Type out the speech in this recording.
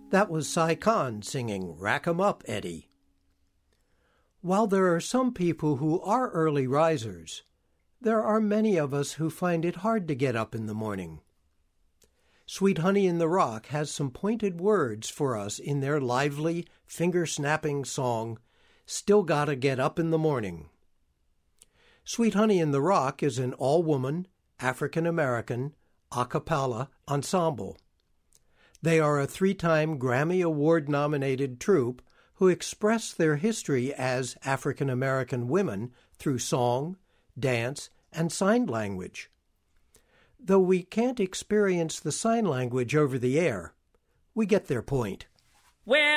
That was Cy Khan singing Rack 'em Up, Eddie. While there are some people who are early risers, there are many of us who find it hard to get up in the morning. Sweet Honey in the Rock has some pointed words for us in their lively, finger-snapping song, Still Gotta Get Up in the Morning. Sweet Honey in the Rock is an all-woman, African-American, a cappella ensemble. They are a 3-time Grammy Award-nominated troupe who express their history as African-American women through song, dance, and sign language. Though we can't experience the sign language over the air, we get their point. Well,